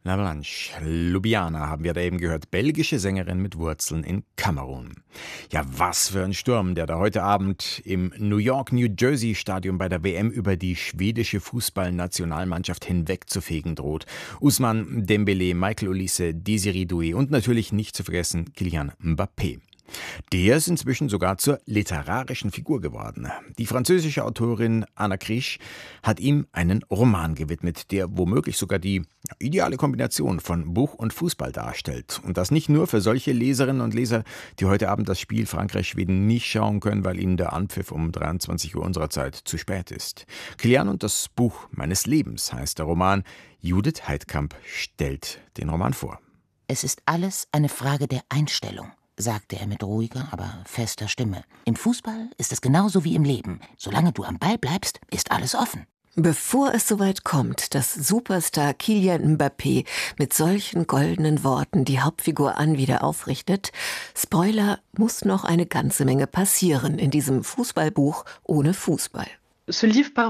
La Blanche, Ljubljana haben wir da eben gehört, belgische Sängerin mit Wurzeln in Kamerun. Ja, was für ein Sturm, der da heute Abend im New York-New Jersey-Stadion bei der WM über die schwedische Fußballnationalmannschaft hinwegzufegen droht. Ousmane Dembélé, Michael Olise, Desiree Doué und natürlich nicht zu vergessen Kylian Mbappé. Der ist inzwischen sogar zur literarischen Figur geworden. Die französische Autorin Anna Krisch hat ihm einen Roman gewidmet, der womöglich sogar die ideale Kombination von Buch und Fußball darstellt. Und das nicht nur für solche Leserinnen und Leser, die heute Abend das Spiel Frankreich-Schweden nicht schauen können, weil ihnen der Anpfiff um 23 Uhr unserer Zeit zu spät ist. Kylian und das Buch meines Lebens heißt der Roman. Judith Heidkamp stellt den Roman vor. Es ist alles eine Frage der Einstellung, sagte er mit ruhiger, aber fester Stimme. Im Fußball ist es genauso wie im Leben. Solange du am Ball bleibst, ist alles offen. Bevor es soweit kommt, dass Superstar Kylian Mbappé mit solchen goldenen Worten die Hauptfigur Anne wieder aufrichtet, Spoiler, muss noch eine ganze Menge passieren in diesem Fußballbuch ohne Fußball. Das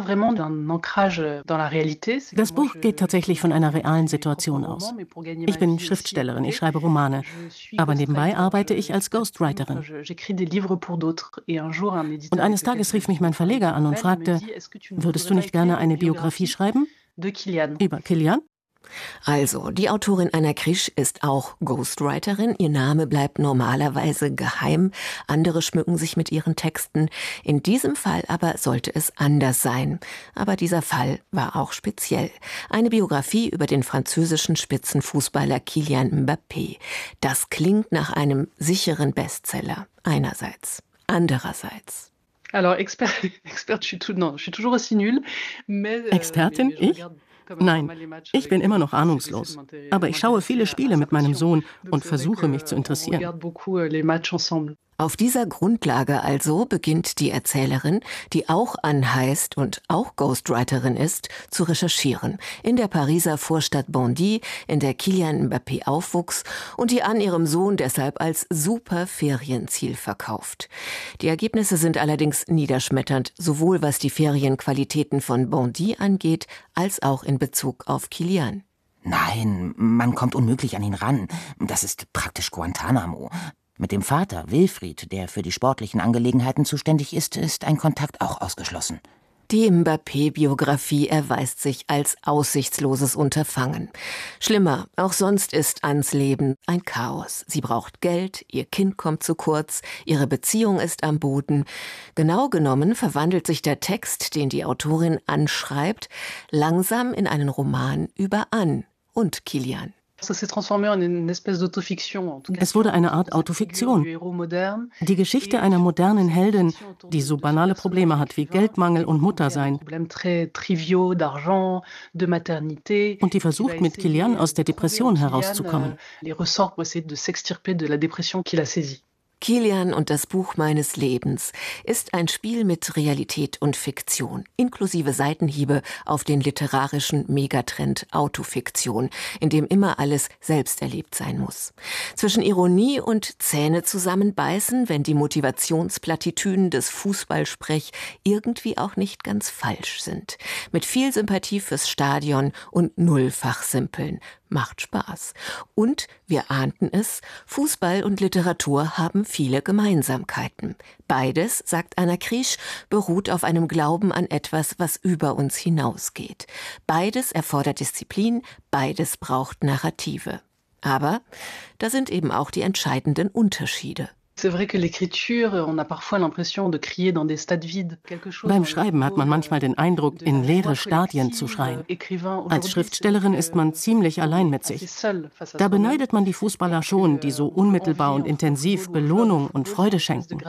Buch geht tatsächlich von einer realen Situation aus. Ich bin Schriftstellerin, ich schreibe Romane, aber nebenbei arbeite ich als Ghostwriterin. Und eines Tages rief mich mein Verleger an und fragte, würdest du nicht gerne eine Biografie schreiben? Über Kylian? Also, die Autorin Anna Krisch ist auch Ghostwriterin. Ihr Name bleibt normalerweise geheim. Andere schmücken sich mit ihren Texten. In diesem Fall aber sollte es anders sein. Aber dieser Fall war auch speziell. Eine Biografie über den französischen Spitzenfußballer Kylian Mbappé. Das klingt nach einem sicheren Bestseller. Einerseits. Andererseits. Expertin? Ich? Nein, ich bin immer noch ahnungslos. Aber ich schaue viele Spiele mit meinem Sohn und versuche, mich zu interessieren. Auf dieser Grundlage also beginnt die Erzählerin, die auch Anne heißt und auch Ghostwriterin ist, zu recherchieren. In der Pariser Vorstadt Bondy, in der Kylian Mbappé aufwuchs und die Anne ihrem Sohn deshalb als super Ferienziel verkauft. Die Ergebnisse sind allerdings niederschmetternd, sowohl was die Ferienqualitäten von Bondy angeht, als auch in Bezug auf Kylian. Nein, man kommt unmöglich an ihn ran. Das ist praktisch Guantanamo. Mit dem Vater, Wilfried, der für die sportlichen Angelegenheiten zuständig ist ein Kontakt auch ausgeschlossen. Die Mbappé-Biografie erweist sich als aussichtsloses Unterfangen. Schlimmer, auch sonst ist Annes Leben ein Chaos. Sie braucht Geld, ihr Kind kommt zu kurz, ihre Beziehung ist am Boden. Genau genommen verwandelt sich der Text, den die Autorin anschreibt, langsam in einen Roman über Anne und Kylian. Es wurde eine Art Autofiktion. Die Geschichte einer modernen Heldin, die so banale Probleme hat wie Geldmangel und Muttersein. Und die versucht, mit Kylian aus der Depression herauszukommen. Kylian und das Buch meines Lebens ist ein Spiel mit Realität und Fiktion, inklusive Seitenhiebe auf den literarischen Megatrend Autofiktion, in dem immer alles selbst erlebt sein muss. Zwischen Ironie und Zähne zusammenbeißen, wenn die Motivationsplattitüden des Fußballsprech irgendwie auch nicht ganz falsch sind. Mit viel Sympathie fürs Stadion und nullfach Simpeln. Macht Spaß. Und, wir ahnten es, Fußball und Literatur haben viele Gemeinsamkeiten. Beides, sagt Anna Krisch, beruht auf einem Glauben an etwas, was über uns hinausgeht. Beides erfordert Disziplin, beides braucht Narrative. Aber da sind eben auch die entscheidenden Unterschiede. Beim Schreiben hat man manchmal den Eindruck, in leere Stadien zu schreien. Als Schriftstellerin ist man ziemlich allein mit sich. Da beneidet man die Fußballer schon, die so unmittelbar und intensiv Belohnung und Freude schenken.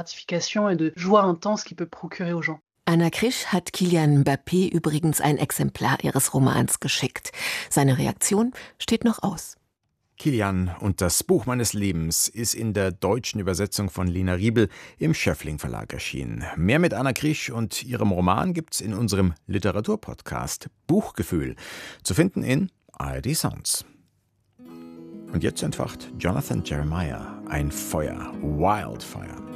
Anna Krisch hat Kylian Mbappé übrigens ein Exemplar ihres Romans geschickt. Seine Reaktion steht noch aus. Kylian und das Buch meines Lebens ist in der deutschen Übersetzung von Lina Riebel im Schöffling Verlag erschienen. Mehr mit Anna Krisch und ihrem Roman gibt's in unserem Literaturpodcast Buchgefühl, zu finden in ARD Sounds. Und jetzt entfacht Jonathan Jeremiah ein Feuer, Wildfire.